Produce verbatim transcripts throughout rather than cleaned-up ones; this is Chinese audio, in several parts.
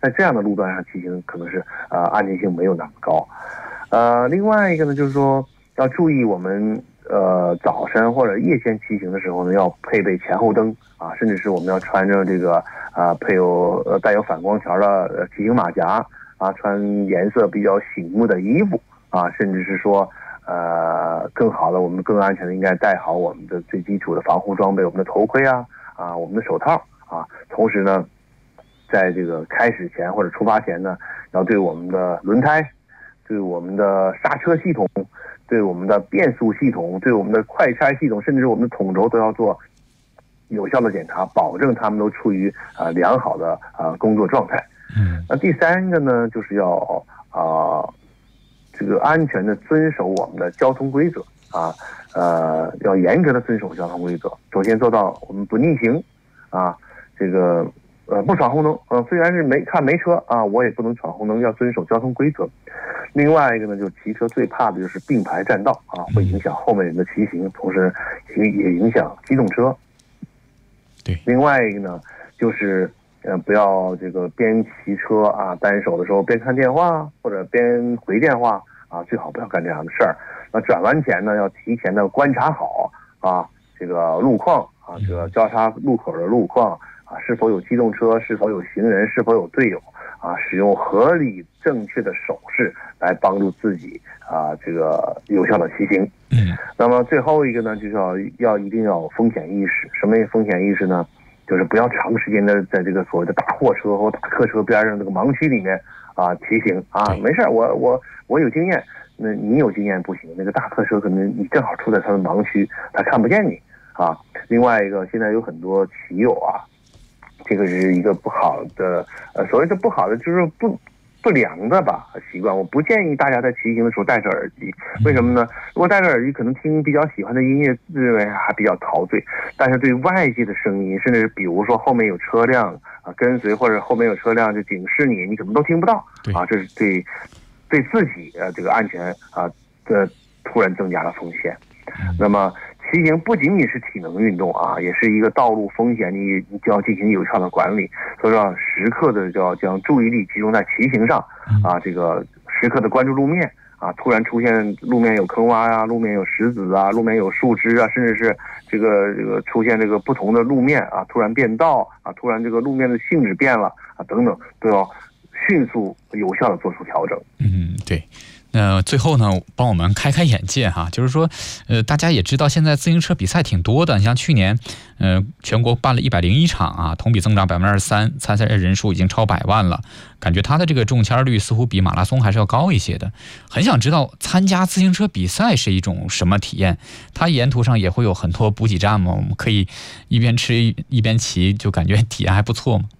在这样的路段上骑行可能是呃安全性没有那么高。呃，另外一个呢，就是说要注意我们呃早晨或者夜间骑行的时候呢，要配备前后灯啊，甚至是我们要穿着这个啊配有呃带有反光条的呃骑行马甲啊，穿颜色比较醒目的衣服啊，甚至是说呃更好的我们更安全的应该戴好我们的最基础的防护装备，我们的头盔啊啊我们的手套啊，同时呢，在这个开始前或者出发前呢，要对我们的轮胎，对我们的刹车系统，对我们的变速系统，对我们的快拆系统，甚至我们的统轴都要做有效的检查，保证他们都处于啊、呃、良好的啊、呃、工作状态。 嗯， 那第三个呢，就是要啊、呃、这个安全的遵守我们的交通规则啊，呃要严格的遵守交通规则。首先做到我们不逆行啊，这个呃不闯红灯，呃虽然是没看没车啊，我也不能闯红灯，要遵守交通规则。另外一个呢，就是骑车最怕的就是并排占道啊，会影响后面人的骑行，同时也也影响机动车。 对， 另外一个呢，就是呃不要这个边骑车啊单手的时候边看电话或者边回电话啊，最好不要干这样的事儿。那转弯前呢，要提前的观察好啊这个路况啊，这个交叉路口的路况啊，是否有机动车，是否有行人，是否有队友啊，使用合理正确的手势来帮助自己啊这个有效的骑行。 嗯， 那么最后一个呢，就是要要一定要有风险意识。什么风险意识呢？就是不要长时间的在这个所谓的大货车或大客车边上这个盲区里面啊骑行啊，没事，我我我有经验，那你有经验不行，那个大客车可能你正好处在他的盲区，他看不见你啊。另外一个，现在有很多骑友啊，这个是一个不好的，呃，所谓的不好的就是不不良的吧习惯。我不建议大家在骑行的时候戴着耳机，为什么呢？如果戴着耳机，可能听比较喜欢的音乐，认为还比较陶醉，但是对外界的声音，甚至比如说后面有车辆啊跟随，或者后面有车辆就警示你，你可能都听不到啊，这是对对自己呃这个安全啊的突然增加了风险。那么骑行不仅仅是体能运动啊，也是一个道路风险，你你就要进行有效的管理，所以说时刻的就要将注意力集中在骑行上啊，这个时刻的关注路面啊，突然出现路面有坑洼呀，路面有石子啊，路面有树枝啊，甚至是这个这个出现这个不同的路面啊，突然变道啊，突然这个路面的性质变了啊，等等，都要迅速有效的做出调整。 嗯，对。那最后呢，帮我们开开眼界哈，就是说，呃，大家也知道现在自行车比赛挺多的，你像去年，呃，全国办了一百零一场啊，同比增长百分之二十三，参赛人数已经超百万了，感觉它的这个中签率似乎比马拉松还是要高一些的。很想知道参加自行车比赛是一种什么体验？它沿途上也会有很多补给站吗？我们可以一边吃一边骑，就感觉体验还不错吗？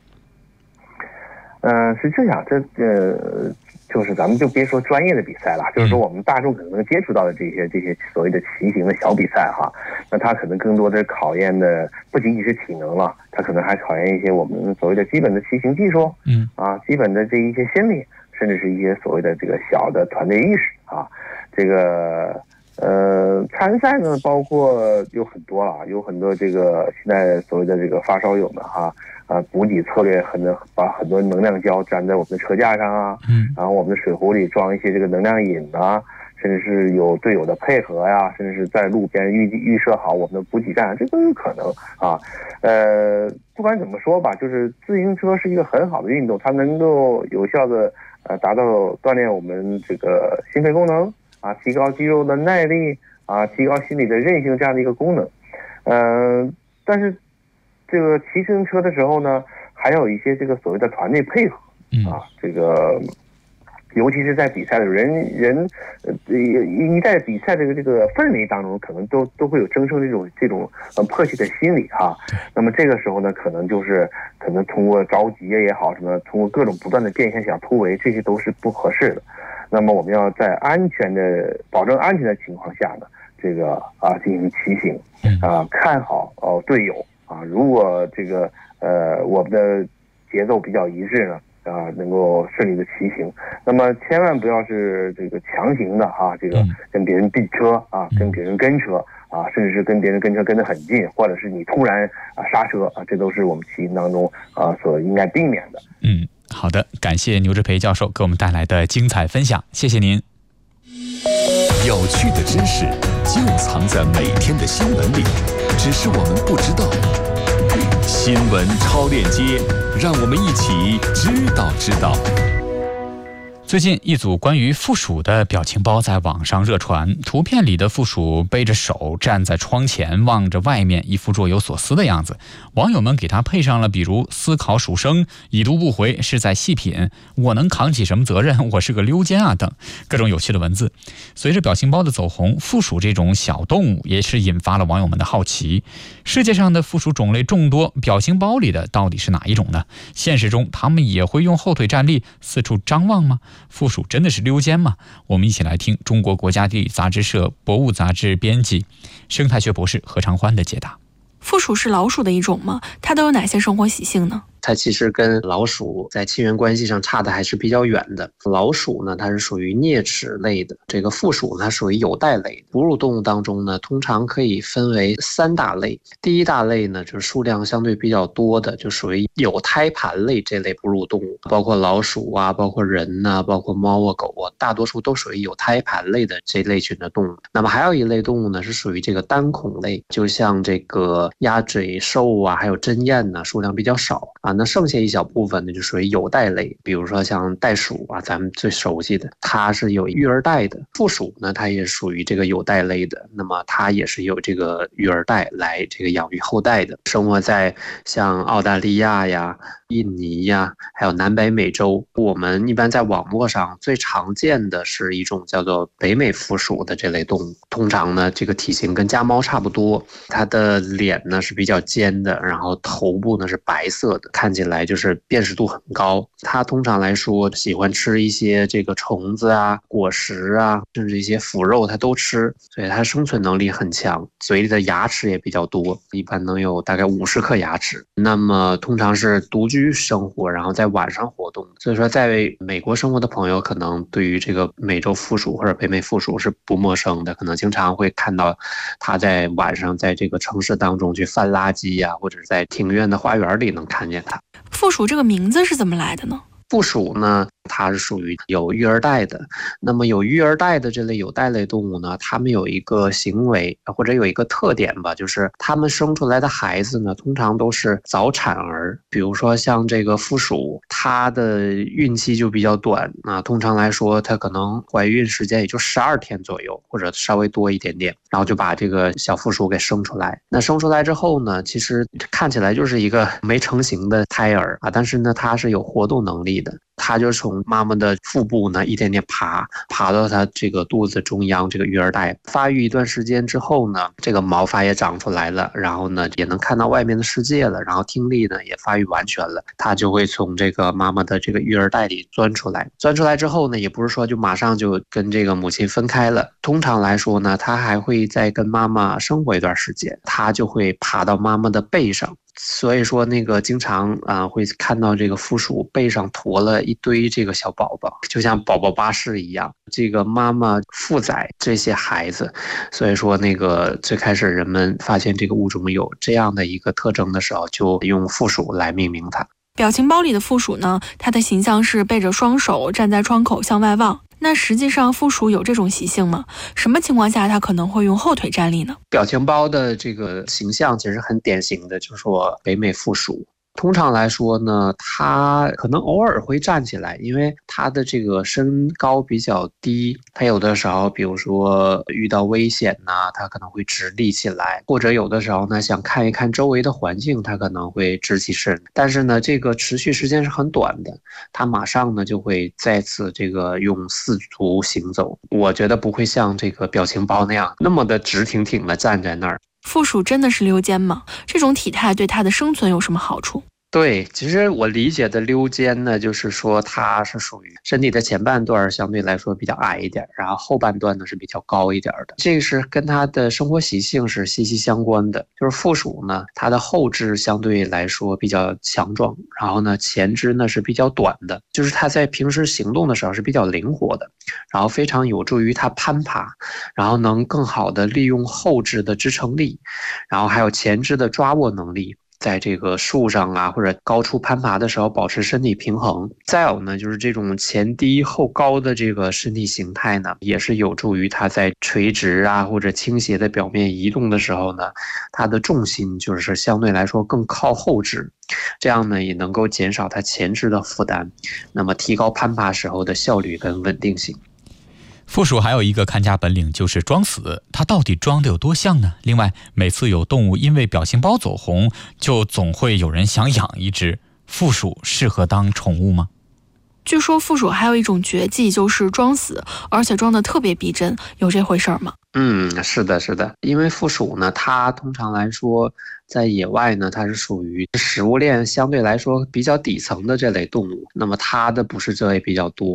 呃，是这样，这呃。就是咱们就别说专业的比赛了，就是说我们大众可能接触到的这些这些所谓的骑行的小比赛哈，那它可能更多的考验的不仅仅是体能了，它可能还考验一些我们所谓的基本的骑行技术，嗯啊，基本的这一些心理，甚至是一些所谓的这个小的团队意识啊，这个呃参赛呢，包括有很多啊，有很多这个现在所谓的这个发烧友们哈。啊，补给策略很多，把很多能量胶粘在我们的车架上啊，嗯，然后我们的水壶里装一些这个能量饮啊，甚至是有队友的配合呀，甚至是在路边预预设好我们的补给站，这都有可能啊。呃，不管怎么说吧，就是自行车是一个很好的运动，它能够有效的呃达到锻炼我们这个心肺功能啊，提高肌肉的耐力啊，提高心理的韧性这样的一个功能。呃，但是这个骑自行车的时候呢，还有一些这个所谓的团队配合啊，这个尤其是在比赛的人人呃一在比赛的这个氛围当中，可能都都会有增生这种这种呃迫切的心理哈。那么这个时候呢，可能就是可能通过着急也好，什么通过各种不断的变现想突围，这些都是不合适的。那么我们要在安全的保证安全的情况下呢，这个啊进行骑行啊，看好哦队友。啊，如果这个呃我们的节奏比较一致呢，啊能够顺利的骑行，那么千万不要是这个强行的啊，这个跟别人并车啊，跟别人跟车啊，甚至是跟别人跟车跟得很近，或者是你突然啊刹车啊，这都是我们骑行当中啊所应该避免的。 嗯。 好的，感谢牛志培教授给我们带来的精彩分享，谢谢您。 有趣的知识就藏在每天的新闻里，只是我们不知道。新闻超链接，让我们一起知道知道。 最近一组关于负鼠的表情包在网上热传，图片里的负鼠背着手站在窗前，望着外面，一副若有所思的样子。网友们给他配上了比如思考鼠生、已读不回、是在细品、我能扛起什么责任、我是个溜肩啊等各种有趣的文字。随着表情包的走红，负鼠这种小动物也是引发了网友们的好奇。世界上的负鼠种类众多，表情包里的到底是哪一种呢？现实中它们也会用后腿站立，四处张望吗？负鼠真的是溜肩吗？我们一起来听中国国家地理杂志社博物杂志编辑、生态学博士何长欢的解答。 负鼠是老鼠的一种吗？它都有哪些生活习性呢？ 它其实跟老鼠在亲缘关系上差的还是比较远的。老鼠呢，它是属于啮齿类的，这个负鼠呢属于有袋类的。哺乳动物当中呢，通常可以分为三大类。第一大类呢，就是数量相对比较多的，就属于有胎盘类这类哺乳动物，包括老鼠啊，包括人呐、啊，包括猫啊、狗啊，大多数都属于有胎盘类的这类群的动物。那么还有一类动物呢，是属于这个单孔类，就像这个鸭嘴兽啊，还有针鼹呢，数量比较少啊。那剩下一小部分呢，就属于有袋类，比如说像袋鼠啊，咱们最熟悉的，它是有育儿袋的。负鼠呢，它也属于这个有袋类的，那么它也是有这个育儿袋来这个养育后代的，生活在像澳大利亚呀、印尼呀，还有南北美洲。我们一般在网络上最常见的是一种叫做北美负鼠的这类动物，通常呢，这个体型跟家猫差不多，它的脸呢是比较尖的，然后头部呢是白色的，看起来就是辨识度很高。它通常来说喜欢吃一些这个虫子啊、果实啊，甚至一些腐肉它都吃，所以它生存能力很强，嘴里的牙齿也比较多，一般能有大概五十颗牙齿。那么通常是独居生活，然后在晚上活动，所以说在美国生活的朋友可能对于这个美洲负鼠或者北美负鼠是不陌生的，可能经常会看到它在晚上在这个城市当中去翻垃圾呀、啊，或者是在庭院的花园里能看见它。 负鼠这个名字是怎么来的呢？ 负鼠呢，它是属于有育儿袋的。那么有育儿袋的这类有袋类动物呢，它们有一个行为或者有一个特点吧，就是它们生出来的孩子呢，通常都是早产儿。比如说像这个负鼠，它的孕期就比较短啊，通常来说，它可能怀孕时间也就十二天左右，或者稍微多一点点，然后就把这个小负鼠给生出来。那生出来之后呢，其实看起来就是一个没成型的胎儿啊，但是呢，它是有活动能力的。它就从妈妈的腹部呢一点点爬，爬到它这个肚子中央这个育儿袋。发育一段时间之后呢，这个毛发也长出来了，然后呢也能看到外面的世界了，然后听力呢也发育完全了，它就会从这个妈妈的这个育儿袋里钻出来。钻出来之后呢，也不是说就马上就跟这个母亲分开了，通常来说呢，它还会再跟妈妈生活一段时间，它就会爬到妈妈的背上。所以说那个经常啊、呃、会看到这个负鼠背上驮了一堆这个小宝宝，就像宝宝巴士一样，这个妈妈负载这些孩子。所以说那个最开始人们发现这个物种有这样的一个特征的时候，就用负鼠来命名它。 表情包里的负鼠呢，它的形象是背着双手站在窗口向外望。那实际上负鼠有这种习性吗？什么情况下它可能会用后腿站立呢？ 表情包的这个形象其实很典型的，就是说北美负鼠。通常来说呢，它可能偶尔会站起来，因为它的这个身高比较低，它有的时候比如说遇到危险呢，它可能会直立起来，或者有的时候呢想看一看周围的环境，它可能会直起身。但是呢，这个持续时间是很短的，它马上呢就会再次这个用四足行走。我觉得不会像这个表情包那样那么的直挺挺的站在那儿。 负鼠真的是溜肩吗？这种体态对它的生存有什么好处？ 对，其实我理解的溜肩呢，就是说它是属于身体的前半段相对来说比较矮一点，然后后半段呢是比较高一点的。这个是跟它的生活习性是息息相关的。就是负鼠呢，它的后肢相对来说比较强壮，然后呢前肢呢是比较短的，就是它在平时行动的时候是比较灵活的，然后非常有助于它攀爬，然后能更好的利用后肢的支撑力，然后还有前肢的抓握能力。 在这个树上啊或者高处攀爬的时候保持身体平衡。再有呢，就是这种前低后高的这个身体形态呢，也是有助于它在垂直啊或者倾斜的表面移动的时候呢，它的重心就是相对来说更靠后置，这样呢也能够减少它前肢的负担，那么提高攀爬时候的效率跟稳定性。 负鼠还有一个看家本领，就是装死。它到底装的有多像呢？另外，每次有动物因为表情包走红，就总会有人想养一只。负鼠适合当宠物吗？ 据说负鼠还有一种绝技，就是装死，而且装的特别逼真，有这回事吗？ 嗯，是的，是的，因为负鼠呢，它通常来说在野外呢，它是属于食物链相对来说比较底层的这类动物，那么它的捕食者也比较多。